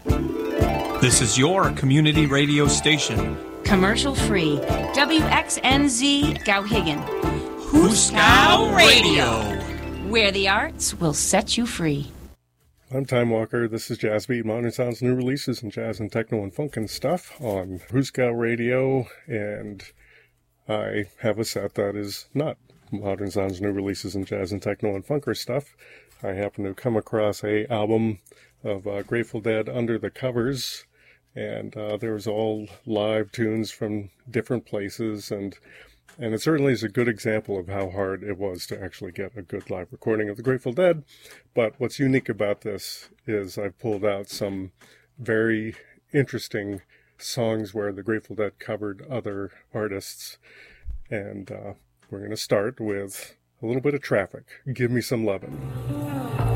This is your community radio station. Commercial free. WXNZ Gowhigan. Hooskow Radio. Where the arts will set you free. I'm Time Walker. This is Jazz Beat, Modern Sounds, new releases, and jazz and techno and funk and stuff on Hooskow Radio. And I have a set that is not Modern Sounds, new releases, and jazz and techno and funker stuff. I happen to come across a album of Grateful Dead, Under the Covers. And there's all live tunes from different places, and it certainly is a good example of how hard it was to actually get a good live recording of the Grateful Dead. But what's unique about this is I've pulled out some very interesting songs where the Grateful Dead covered other artists. And we're going to start with a little bit of Traffic. Give Me Some Lovin'.